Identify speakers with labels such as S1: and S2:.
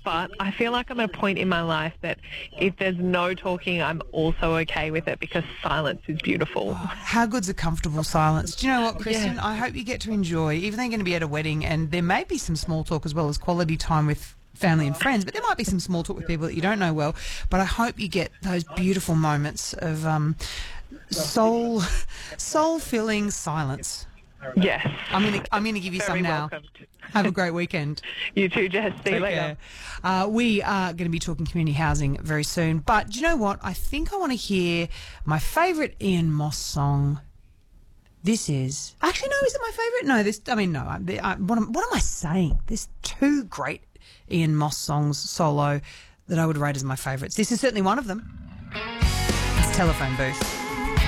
S1: but I feel like I'm at a point in my life that if there's no talking, I'm also okay with it because silence is beautiful.
S2: How good's a comfortable silence? Do you know what, Kristen? I hope you get to enjoy, even though you're going to be at a wedding and there may be some small talk as well as quality time with family and friends, but there might be some small talk with people that you don't know well, but I hope you get those beautiful moments of soul-filling silence.
S1: Yes.
S2: I'm gonna give you some now.
S1: Welcomed.
S2: Have a great weekend.
S1: You too, Jess. See you later.
S2: We are going to be talking community housing very soon. But do you know what? I think I want to hear my favourite Ian Moss song. This is... Actually, no, is it my favourite? No, this... I mean, no. What am I saying? There's two great Ian Moss songs solo that I would rate as my favourites. This is certainly one of them. It's Telephone Booth.